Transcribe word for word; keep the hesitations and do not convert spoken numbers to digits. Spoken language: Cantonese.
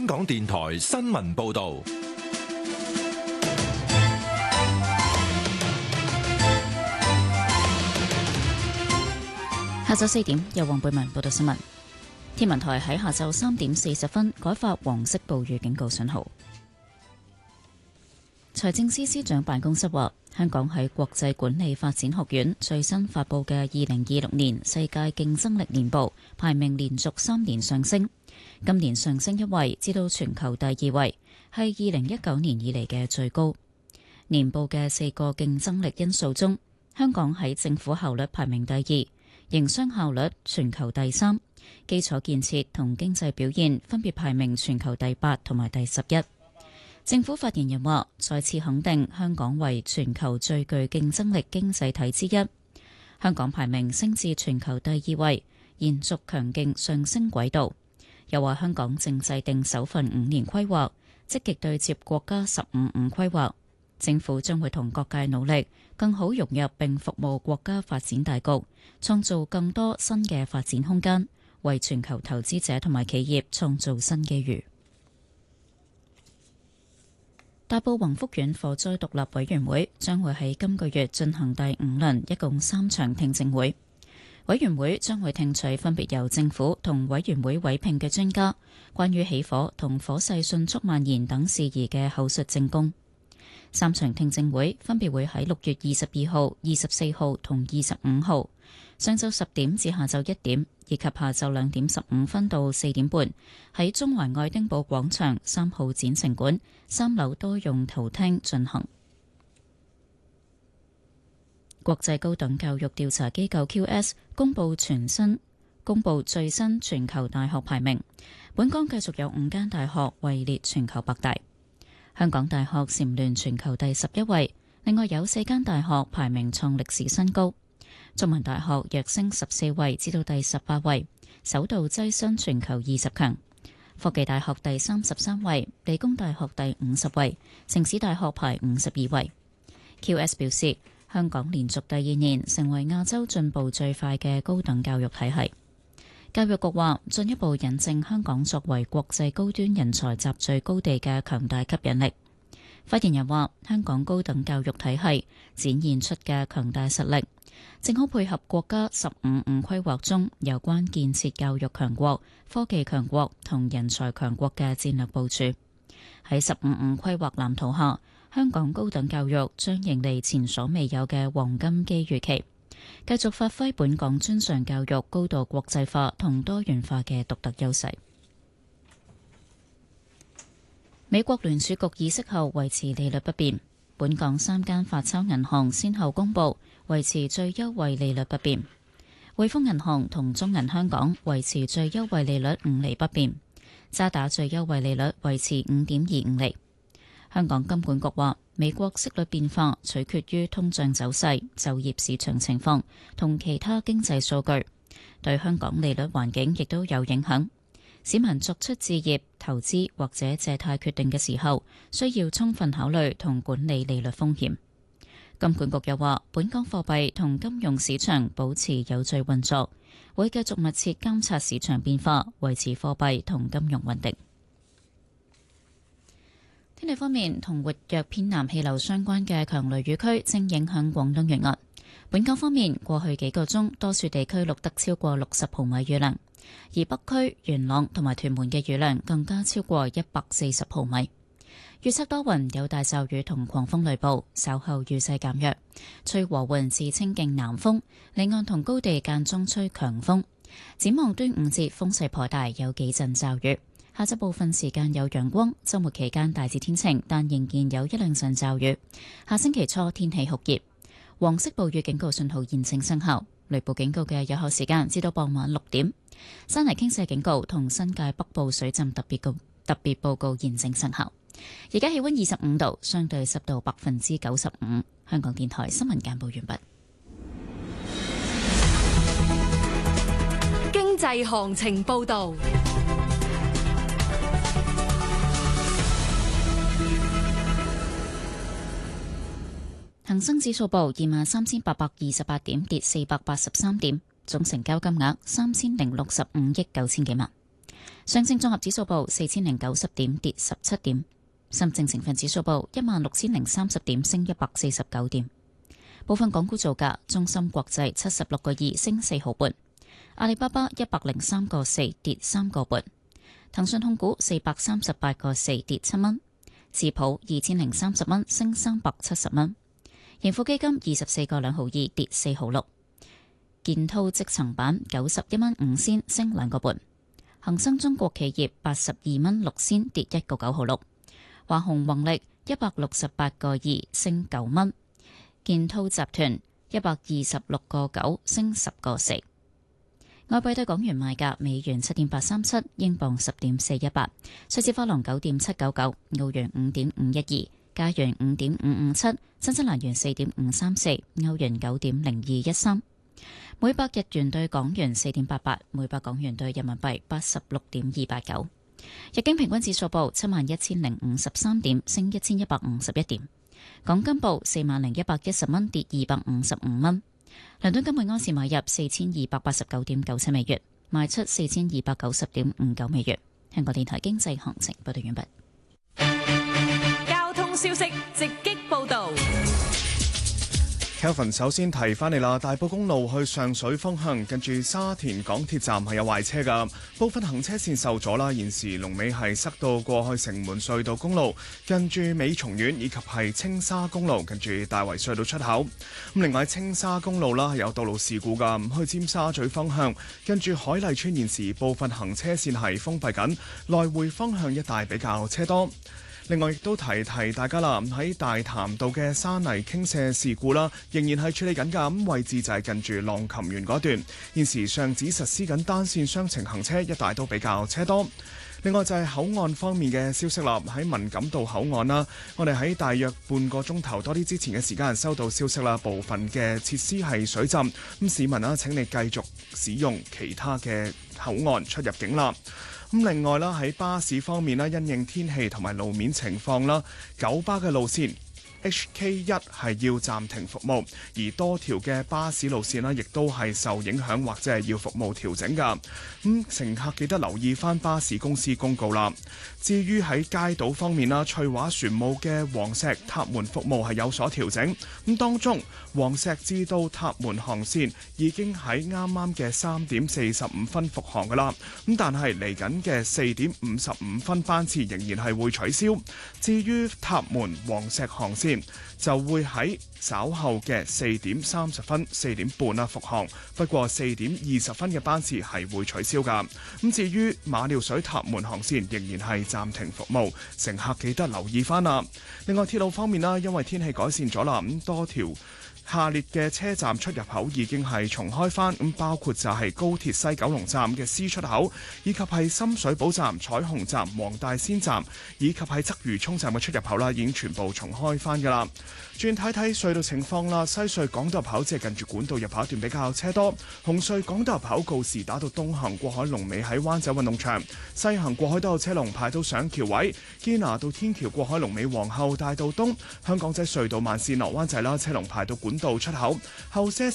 港電台新聞報道。 下晝四點，由黃貝文報道新聞。天文台喺下晝三點四十分改發黃色暴雨警告信號。財政司司長辦公室話，香港喺國際管理發展學院最新發佈嘅二零二六年世界競爭力年報排名連續三年上升，今年上升一位，至到全球第二位，係二零一九年以嚟嘅最高。年報嘅四個競爭力因素中，香港喺政府效率排名第二，營商效率全球第三，基礎建設同經濟表現分別排名全球第八同埋第十一。政府發言人話，再次肯定香港為全球最具競爭力經濟體之一，香港排名升至全球第二位，延續強勁上升軌道。又話香港正制定首份五年規劃，積極對接國家十五五規劃，政府將會同各界努力，更好融入並服務國家發展大局，創造更多新嘅發展空間，為全球投資者同埋企業創造新機遇。大埔宏福苑火災獨立委員會將會喺今個月進行第五輪，一共三場聽證會。委員會將會聽取分別由政府同委員會委聘嘅專家關於起火同火勢迅速蔓延等事宜嘅口述證供。三場聽證會分別會喺六月二十二號、二十四號同二十五號，上晝十點至下晝一點，以及下晝兩點十五分到四點半，喺中環愛丁堡廣場三號展城館三樓多用途廳進行。國際高等教育調查機構 Q S 公布全新公布最新全球大學排名，本港繼續有五間大學位列全球百大。香港大學蟬聯全球第十一位，另外有四間大學排名創歷史新高。中文大學躍升十四位至到第十八位，首度躋身全球二十強。科技大學第三十三位，理工大學第五十位，城市大學排五十二位。Q S 表示，香港連續第二年成為亞洲進步最快嘅高等教育體系。教育局話，進一步引證香港作為國際高端人才集聚高地嘅強大吸引力。發言人話，香港高等教育體系展現出嘅強大實力，正好配合國家十五五規劃中有關建設教育強國、科技強國同人才強國嘅戰略部署。喺十五五規劃藍圖下，香港高等教育將迎嚟前所未有嘅黃金機遇期，繼續發揮本港專上教育高度國際化同多元化嘅獨特優勢。美國聯儲局議息後維持利率不變，本港三間發鈔銀行先後公佈維持最優惠利率不變，匯豐銀行同中銀香港維持最優惠利率五厘不變，渣打最優惠利率維持五點二五厘。香港金管局話，美國息率變化取決於通脹走勢、就業市場情況同其他經濟數據，對香港利率環境亦都有影響。市民作出置業、投資或者借貸決定嘅時候，需要充分考慮同管理利率風險。金管局又話，本港貨幣同金融市場保持有序運作，會繼續密切監察市場變化，維持貨幣同金融穩定。天氣方面，同活躍偏南氣流相關嘅強雷雨區正影響廣東沿岸。本港方面，過去幾個鐘，多處地區錄得超過六十毫米雨量，而北區、元朗同埋屯門嘅雨量更加超過一百四十毫米。預測多雲，有大驟雨同狂風雷暴，稍後雨勢減弱，吹和緩至清勁南風，離岸同高地間中吹強風。展望端午節風勢頗大，有幾陣驟雨。下晝部分時間有陽光，週末期間大致天晴，但仍然有一兩陣驟雨。下星期初天氣酷熱，黃色暴雨警告信號現正生效，雷暴警告嘅有效時間至到傍晚六點。山泥傾瀉警告同新界北部水浸特別告特別報告現正生效。而家氣溫二十五度，相對濕度百分之九十五。香港電台新聞簡報完畢。 經濟行情報道。 恒生指數報二萬三千八百二十八點，跌四百八十三點，總成交金額三千零六十五億九千幾萬。 上證綜合指數報四千零九十點，跌十七點。深證成分指數報一萬六千零三十點，升一百四十九點。部分港股造價：中芯國際七十六個二，升四毫半；阿里巴巴一百零三個四，跌三個半；騰訊控股四百三十八個四，跌七蚊；智普二千零三十蚊，升三百七十蚊；盈富基金二十四個兩毫二，跌四毫六；建滔積層板九十一蚊五仙，升兩個半；恒生中國企業八十二蚊六仙，跌一個九毫六；華虹宏力一百六十八個二，升九蚊；建滔集團一百二十六個九，升十個四。外幣對港元賣價：美元七點八三七，英鎊十點四一八，瑞士法郎九點七九九，澳元五點五一二，加元五點五五七，新西蘭元四點五三四，歐元九點零二一三。每百日元對港元四點八八，每百港元對人民幣八十六點二八九。日經平均指數報七萬一千零五十三點，升一千一百五十一點。港金報四萬零一百一十蚊，跌二百五十五蚊。倫敦金每盎司買入四千二百八十九點九七美元，賣出四千二百九十點五九美元。香港電台經濟行情報道完畢。 交通消息直擊報道。 Kelvin 首先提翻你啦，大埔公路去上水方向，近住沙田港鐵站係有壞車噶，部分行車線受阻啦。現時龍尾係塞到過去城門隧道公路，近住美松苑以及係青沙公路，近住大圍隧道出口。咁另外青沙公路啦，有道路事故噶，去尖沙咀方向，近住海麗村現時部分行車線係封閉緊，來回方向一帶比較車多。另外亦都提提大家啦，喺大潭道嘅山泥傾瀉事故啦，仍然係處理緊㗎。咁位置就係近住浪琴園嗰段，現時上址實施緊單線雙程行車，一帶都比較車多。另外就係口岸方面嘅消息啦，喺文錦渡口岸啦，我哋喺大約半個鐘頭多啲之前嘅時間收到消息啦，部分嘅設施係水浸，咁市民啦請你繼續使用其他嘅口岸出入境啦。咁另外啦，喺巴士方面啦，因應天氣同埋路面情況啦，九巴嘅路線H K 一 係要暫停服務，而多條嘅巴士路線呢，亦都係受影響或者係要服務調整㗎。咁、嗯、乘客記得留意返巴士公司公告啦。至於喺街渡方面啦，翠華船務嘅黃石塔門服務係有所調整。咁當中黃石至到塔門航線已經喺啱啱嘅三點四十五分復航㗎啦。咁但係嚟緊嘅四點五十五分班次仍然係會取消。至於塔門黃石航線，就會喺稍後嘅四點三十分、四點半啦復航，不過四點二十分嘅班次係會取消㗎。咁至於馬料水塔門航線仍然係暫停服務，乘客記得留意返啦。另外鐵路方面啦，因為天氣改善咗啦，咁多條下列嘅車站出入口已經係重開返，咁包括就係高鐵西九龍站嘅 C 出口，以及係深水埗站、彩虹站、黃大仙站，以及係鰂魚涌站嘅出入口啦，已經全部重開返㗎啦。轉睇睇隧道情況啦，西隧港島入口即係近住管道入口一段比較車多，紅隧港島入口告士打道東行過海龍尾喺灣仔運動場，西行過海都有車龍排到上橋位，堅拿道天橋過海龍尾皇后大道東，香港仔隧道慢線落灣仔啦，車龍排到管道出口後些